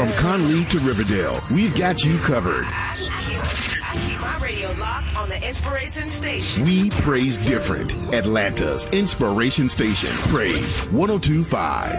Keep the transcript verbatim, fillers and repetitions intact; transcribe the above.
From Conley to Riverdale, we've got you covered. Keep my radio locked on the Inspiration Station. We praise different. Atlanta's Inspiration Station. Praise one oh two point five.